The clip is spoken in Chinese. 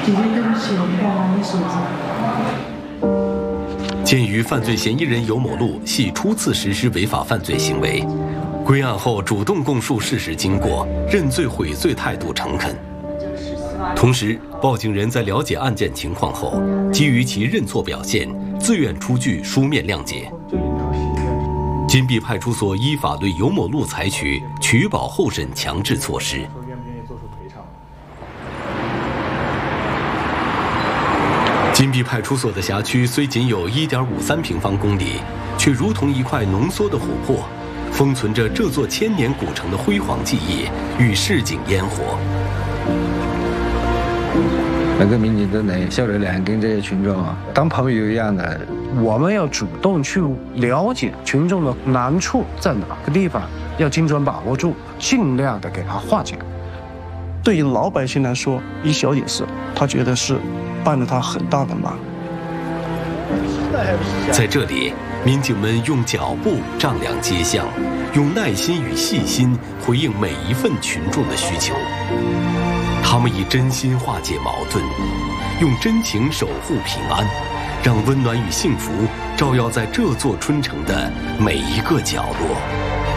姐姐，对不起，我们再拿你手机。 鉴于犯罪嫌疑人尤某路系初次实施违法犯罪行为，归案后主动供述事实经过，认罪悔罪态度诚恳。同时，报警人在了解案件情况后，基于其认错表现，自愿出具书面谅解。金碧派出所依法对尤某路采取取保候审强制措施。金碧派出所的辖区虽仅有1.53平方公里，却如同一块浓缩的琥珀，封存着这座千年古城的辉煌记忆与市井烟火。 那个民警真的小热脸跟这些群众当朋友一样的， 我们要主动去了解群众的难处在哪个地方，要精准把握住，尽量的给他化解。 对于老百姓来说，一小点事，他觉得是帮了他很大的忙。 在这里，民警们用脚步丈量街巷，用耐心与细心回应每一份群众的需求。他们以真心化解矛盾，用真情守护平安，让温暖与幸福照耀在这座春城的每一个角落。